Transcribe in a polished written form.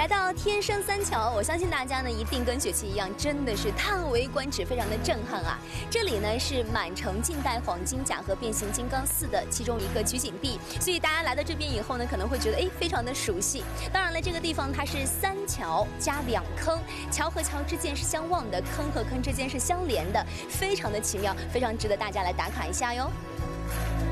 来到天生三桥，我相信大家呢一定跟雪琪一样，真的是叹为观止，非常的震撼啊！这里呢是满城尽带黄金甲和变形金刚4的其中一个取景地，所以大家来到这边以后呢，可能会觉得非常的熟悉。当然了，这个地方它是3桥加2坑，桥和桥之间是相望的，坑和坑之间是相连的，非常的奇妙，非常值得大家来打卡一下哟。